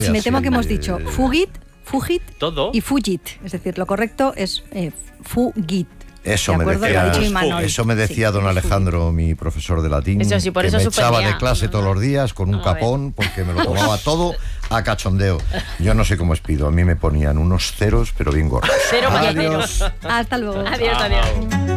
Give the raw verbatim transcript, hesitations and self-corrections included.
Me temo que hemos dicho fugit, fugit ¿Todo? y fugit. Es decir, lo correcto es eh, fugit. Eso ¿De me acuerdo? decía, Lo ha dicho Imanol. eso me decía Sí, don Alejandro, mi profesor de latín, Eso sí, por que eso me suponía. echaba de clase todos los días con un A ver. capón porque me lo tomaba todo a cachondeo. Yo no sé cómo es pido, a mí me ponían unos ceros, pero bien gordos. Cero para Adiós. Hasta luego. Adiós, adiós.